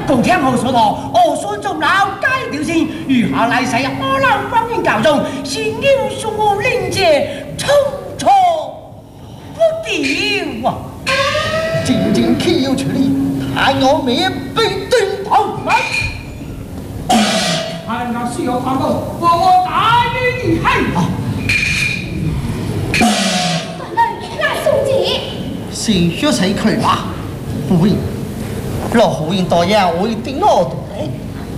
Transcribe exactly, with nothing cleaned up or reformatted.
都听好说我，我孙中老该调性，余下来世我老光阴教中，是要送我令姐冲错不掉啊！ 真正岂有此理！害我灭被钉头门。 看那是有看过，我我打你一黑。 大人，那宋姐。 是血洗佢吧？不会，老夫人多样为定我。